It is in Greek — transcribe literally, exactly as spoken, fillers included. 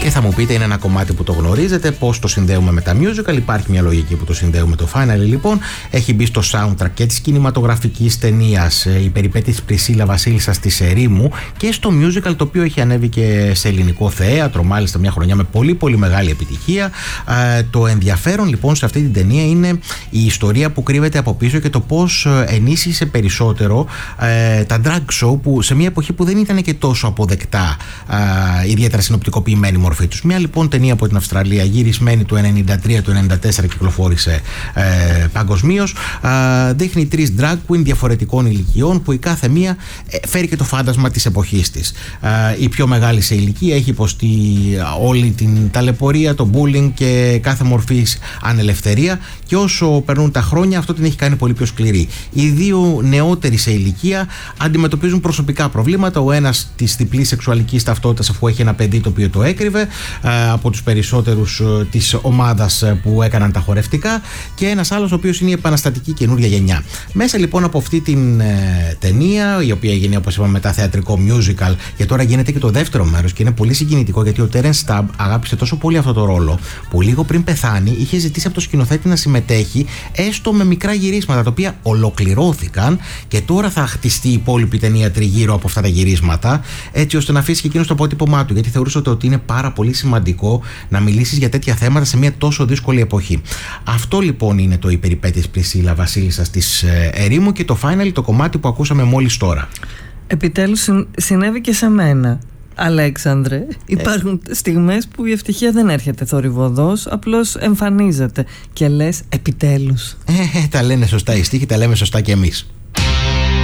Και θα μου πείτε, είναι ένα κομμάτι που το γνωρίζετε, πώς το συνδέουμε με τα musical. Υπάρχει μια λογική που το συνδέουμε. Το Finally λοιπόν έχει μπει στο soundtrack και της κινηματογραφικής ταινίας η περιπέτεια της Πρυσίλα Βασίλισσας της Ερήμου και στο musical, το οποίο έχει ανέβει και σε ελληνικό θέατρο, μάλιστα μια χρονιά με πολύ πολύ μεγάλη επιτυχία. Ε, το ενδιαφέρον λοιπόν σε αυτή την ταινία είναι η ιστορία που κρύβεται από πίσω και το πώς ενίσχυσε περισσότερο ε, τα drag show, που σε μια εποχή που δεν ήταν και τόσο αποδεκτά, ε, ιδιαίτερα συνοπτικοποιημένη μορφή τους. Μια λοιπόν ταινία από την Αυστραλία, γυρισμένη το ενενήντα τρία του ενενήντα τέσσερα, κυκλοφόρησε ε, παγκοσμίως. Ε, δείχνει τρεις drag queen διαφορετικών ηλικιών, που η κάθε μία ε, φέρει και το φάντασμα της εποχής της. Ε, η πιο μεγάλη σε ηλικία έχει υποστεί όλη την ταλαιπωρία, το bullying και κάθε μορφής ανελευθερία, και όσο περνούν τα χρόνια αυτό την έχει κάνει πολύ πιο σκληρή. Οι δύο νεότεροι σε ηλικία αντιμετωπίζουν προσωπικά προβλήματα. Ο ένας της διπλής σεξουαλικής ταυτότητας, αφού έχει ένα παιδί το οποίο το έκρυβε ε, από τους περισσότερους ε, της ομάδας ε, που έκαναν τα χορευτικά, και ένας άλλος ο οποίος είναι η επαναστατική καινούργια γενιά. Μέσα λοιπόν από αυτή την ε, ταινία, η οποία έγινε, όπως είπαμε, μετά θεατρικό musical, και τώρα γίνεται και το δεύτερο μέρος, και είναι πολύ συγκινητικό γιατί ο Terence Stamp αγάπησε τόσο πολύ αυτό το ρόλο που λίγο πριν πεθάνει είχε ζητήσει από το σκηνοθέτη να συμμετέχει έστω με μικρά γυρίσματα, τα οποία ολοκληρώθηκαν, και τώρα θα χτιστεί η υπόλοιπη ταινία τριγύρω από αυτά τα γυρίσματα, έτσι ώστε να αφήσει και εκείνο το αποτύπωμά του, γιατί θεωρούσε ότι είναι πάρα πολύ σημαντικό να μιλήσεις για τέτοια θέματα σε μια τόσο δύσκολη εποχή. Αυτό λοιπόν είναι το «Η περιπέτειες Πρυσίλα Βασίλισσας της Ερήμου», και το Finally, το κομμάτι που ακούσαμε μόλις τώρα. Επιτέλους συνέβη και σε μένα, Αλέξανδρε. Υπάρχουν στιγμές που η ευτυχία δεν έρχεται θορυβωδώς, απλώς εμφανίζεται και λες επιτέλους. Ε, τα λένε σωστά οι στίχοι, τα λέμε σωστά και εμείς.